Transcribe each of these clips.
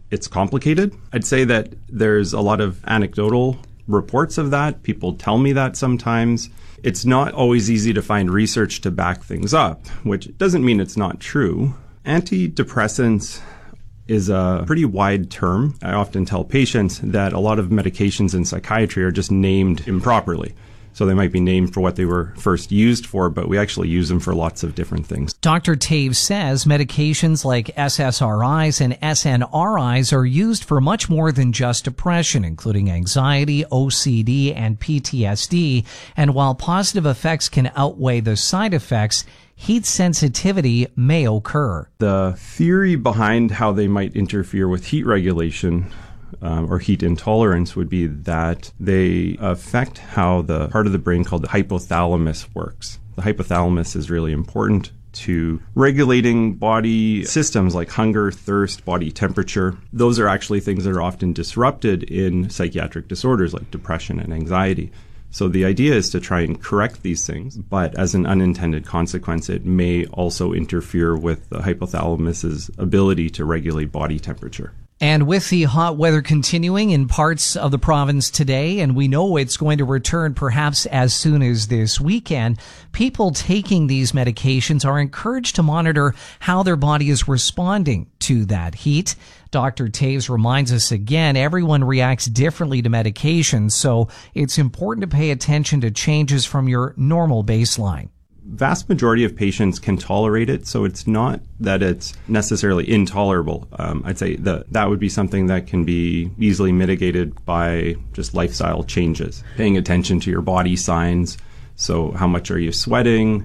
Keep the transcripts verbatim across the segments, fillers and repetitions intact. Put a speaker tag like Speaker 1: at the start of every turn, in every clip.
Speaker 1: It's complicated. I'd say that there's a lot of anecdotal reports of that. People tell me that sometimes. It's not always easy to find research to back things up, which doesn't mean it's not true. Antidepressants is a pretty wide term. I often tell patients that a lot of medications in psychiatry are just named improperly. So they might be named for what they were first used for, but we actually use them for lots of different things.
Speaker 2: Doctor Taves says medications like S S R Is and S N R Is are used for much more than just depression, including anxiety, O C D, and P T S D. And while positive effects can outweigh the side effects, heat sensitivity may occur.
Speaker 1: The theory behind how they might interfere with heat regulation Um, or heat intolerance would be that they affect how the part of the brain called the hypothalamus works. The hypothalamus is really important to regulating body systems like hunger, thirst, body temperature. Those are actually things that are often disrupted in psychiatric disorders like depression and anxiety. So the idea is to try and correct these things, but as an unintended consequence, it may also interfere with the hypothalamus's ability to regulate body temperature.
Speaker 2: And with the hot weather continuing in parts of the province today, and we know it's going to return perhaps as soon as this weekend, people taking these medications are encouraged to monitor how their body is responding to that heat. Doctor Taves reminds us again, everyone reacts differently to medications, so it's important to pay attention to changes from your normal baseline.
Speaker 1: Vast majority of patients can tolerate it, so it's not that it's necessarily intolerable. Um, I'd say that that would be something that can be easily mitigated by just lifestyle changes. Paying attention to your body signs. So how much are you sweating?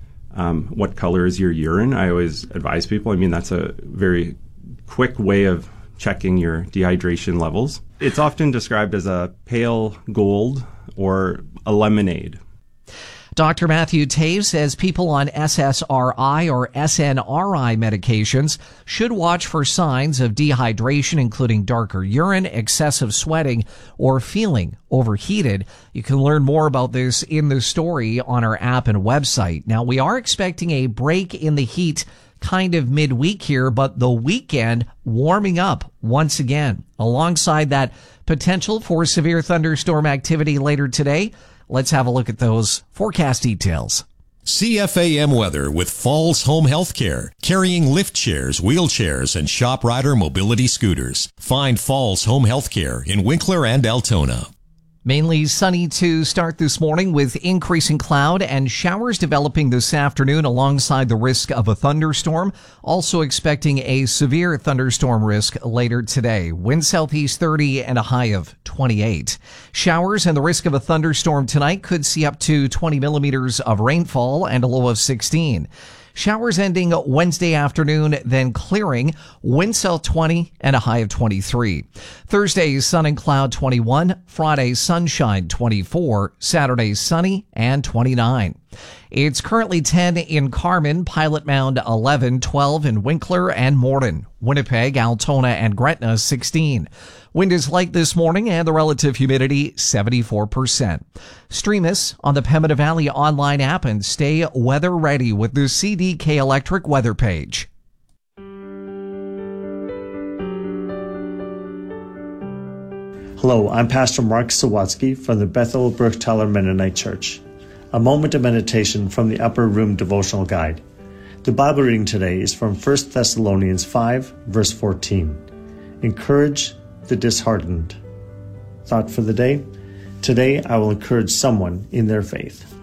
Speaker 1: Um, what color is your urine? I always advise people. I mean, that's a very quick way of checking your dehydration levels. It's often described as a pale gold or a lemonade.
Speaker 2: Doctor Matthew Taves says people on S S R I or S N R I medications should watch for signs of dehydration, including darker urine, excessive sweating, or feeling overheated. You can learn more about this in the story on our app and website. Now, we are expecting a break in the heat kind of midweek here, but the weekend warming up once again. Alongside that potential for severe thunderstorm activity later today, let's have a look at those forecast details.
Speaker 3: C F A M weather with Falls Home Healthcare, carrying lift chairs, wheelchairs, and ShopRider mobility scooters. Find Falls Home Healthcare in Winkler and Altona.
Speaker 2: Mainly sunny to start this morning with increasing cloud and showers developing this afternoon alongside the risk of a thunderstorm. Also expecting a severe thunderstorm risk later today. Wind southeast thirty and a high of twenty-eight. Showers and the risk of a thunderstorm tonight could see up to twenty millimeters of rainfall and a low of sixteen. Showers ending Wednesday afternoon, then clearing. Wind south twenty and a high of twenty-three. Thursday, sun and cloud twenty-one. Friday, sunshine twenty-four. Saturday, sunny and twenty-nine. It's currently ten in Carmen, Pilot Mound eleven, twelve in Winkler and Morden. Winnipeg, Altona, and Gretna sixteen. Wind is light this morning and the relative humidity seventy-four percent. Stream us on the Pembina Valley online app and stay weather ready with the C D K Electric weather page.
Speaker 4: Hello, I'm Pastor Mark Sawatsky from the Bethel Brook-Teller Mennonite Church. A moment of meditation from the Upper Room Devotional Guide. The Bible reading today is from First Thessalonians five, verse fourteen. Encourage the disheartened. Thought for the day: today I will encourage someone in their faith.